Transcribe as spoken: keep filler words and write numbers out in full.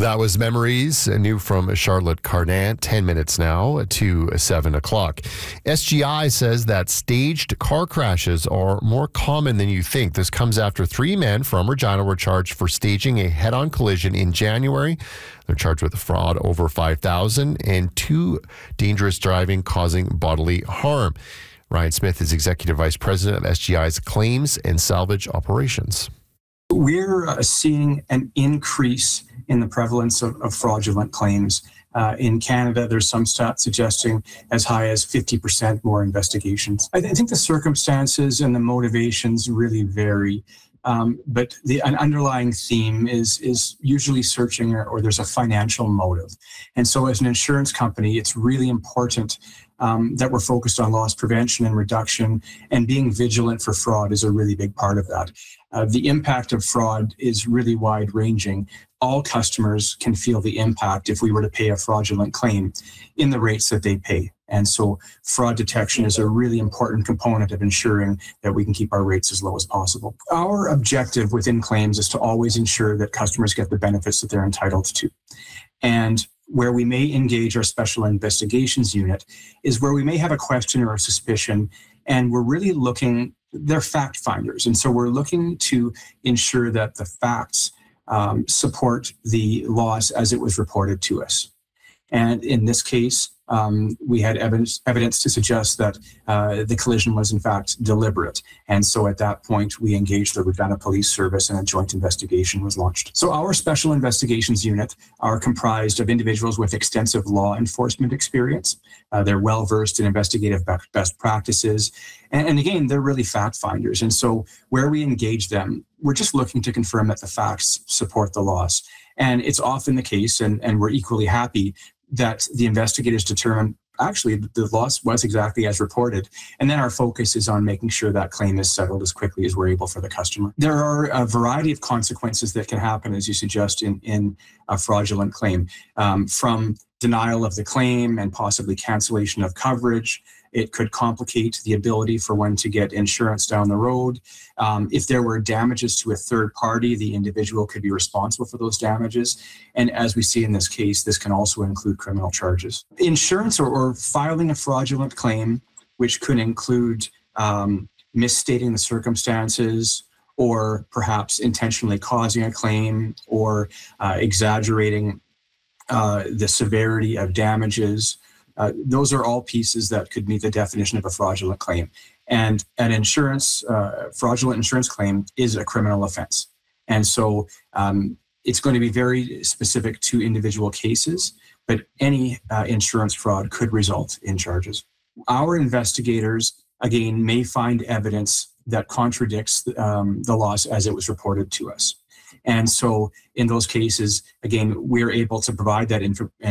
That was Memories, new from Charlotte Cardant, ten minutes now to seven o'clock. S G I says that staged car crashes are more common than you think. This comes after three men from Regina were charged for staging a head-on collision in January. They're charged with fraud over five thousand dollars and two dangerous driving causing bodily harm. Ryan Smith is Executive Vice President of S G I's Claims and Salvage Operations. We're uh, seeing an increase in the prevalence of, of fraudulent claims. Uh, in Canada, there's some stats suggesting as high as fifty percent more investigations. I, th- I think the circumstances and the motivations really vary. Um, but the an underlying theme is is usually searching or, or there's a financial motive. And so as an insurance company, it's really important um, that we're focused on loss prevention and reduction, and being vigilant for fraud is a really big part of that. Uh, the impact of fraud is really wide ranging. All customers can feel the impact if we were to pay a fraudulent claim in the rates that they pay. And so fraud detection is a really important component of ensuring that we can keep our rates as low as possible. Our objective within claims is to always ensure that customers get the benefits that they're entitled to. And where we may engage our special investigations unit is where we may have a question or a suspicion, and we're really looking, they're fact finders. And so we're looking to ensure that the facts um, support the loss as it was reported to us. And in this case, um, we had evidence, evidence to suggest that uh, the collision was in fact deliberate. And so at that point, we engaged the Regina Police Service and a joint investigation was launched. So our special investigations unit are comprised of individuals with extensive law enforcement experience. Uh, they're well-versed in investigative best practices. And, and again, they're really fact finders. And so where we engage them, we're just looking to confirm that the facts support the loss. And it's often the case, and, and we're equally happy that the investigators determine actually the loss was exactly as reported. And then our focus is on making sure that claim is settled as quickly as we're able for the customer. There are a variety of consequences that can happen, as you suggest, in, in a fraudulent claim, um, from denial of the claim and possibly cancellation of coverage. It could complicate the ability for one to get insurance down the road. Um, if there were damages to a third party, the individual could be responsible for those damages. And as we see in this case, this can also include criminal charges. Insurance or, or filing a fraudulent claim, which could include um, misstating the circumstances, or perhaps intentionally causing a claim, or uh, exaggerating uh, the severity of damages. Uh, those are all pieces that could meet the definition of a fraudulent claim. And an insurance, uh, fraudulent insurance claim is a criminal offense. And so um, it's going to be very specific to individual cases, but any uh, insurance fraud could result in charges. Our investigators, again, may find evidence that contradicts um, the loss as it was reported to us. And so in those cases, again, we're able to provide that information